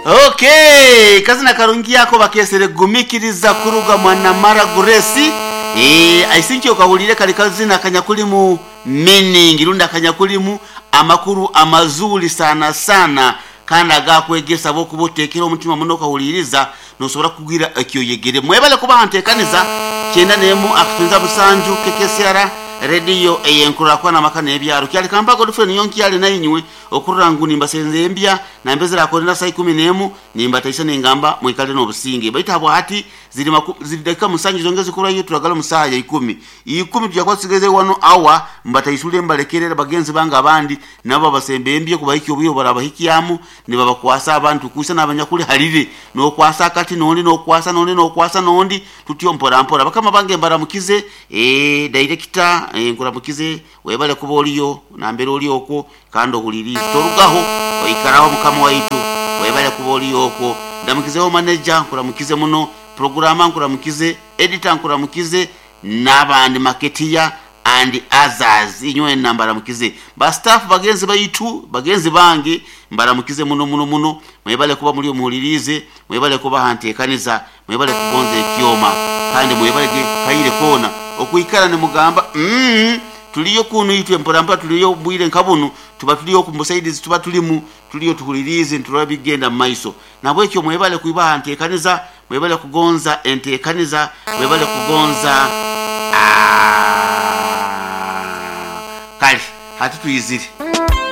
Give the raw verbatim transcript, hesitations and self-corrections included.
Okay, kazina karungi yako bakesere gumikiriza kuruga mwana mara guresi. Eh, I think yo kawulire kali kazina kanyakulimu meaning irunda kanyakulimu amakuru amazuli sana sana kandi agakwegesa bo kubotekera omutima muno kawuliriza no sobora kugira akiyo yegere mwebale kuba hantekaniza kenda nemu akutunza busanju kekesera radio eyenkura kwa na makana ebyaro kyali kamba ko dufene yonki yali nayinywe okurangu nimba senze embya na mbezera akorera sai kumi nemu nimba taisa nengamba mwikale no businge baita abo hati zili zilideka musanju zongeze kura yetu turagala musaya ikumi ikumi tyakwatsigeze wano awa mbata isule mbalekerera bagenzi banga abandi nabo basembe embye kubayiki obuyo barabahikiyamu ne babakwasa abantu kusa nabanyakuli halire no kwasa kati noni no kwasa noni no kwasa nondi tutyo mpora mpora bakama bange mbaramukize eh director nkuramukize webale kuboliyo nambere oli oko kando huliri torugaho oyikaraho mukama waitu webale kuboliyo oko ndamukizeho manager nkuramukize muno programa nkuramukize editor nkuramukize nabandi marketeer and others inywe nambara mukize ba staff bagenzi bayitu bagenzi bange mbaramukize muno muno muno mwebale kuba muri muhulirize mwebale kuba hantekaniza mwebale kugonza ekyoma kandi mwebale kayire kona okuyikara ne mugamba mm tuliyo kunu yitwe mporamba tuliyo bwire nkabunu tuba tuliyo kumbosaidizi tuba tulimu tuliyo tuhulirize ntulabigenda maiso nabwe ekyo mwebale kuiba hantekaniza mwebale kugonza entekaniza mwebale kugonza ah kali hatu tuiziri